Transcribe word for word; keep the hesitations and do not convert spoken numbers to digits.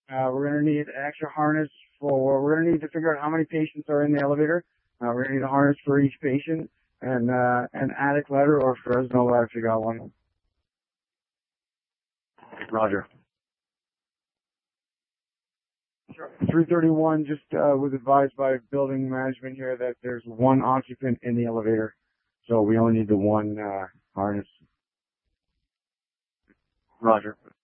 Uh, we're going to need an extra harness for, we're going to need to figure out how many patients are in the elevator. Uh, we're going to need a harness for each patient and, uh, an attic ladder or Fresno ladder if you got one. Roger. three thirty-one just, uh, was advised by building management here that there's one occupant in the elevator. So we only need the one, uh, harness. Roger.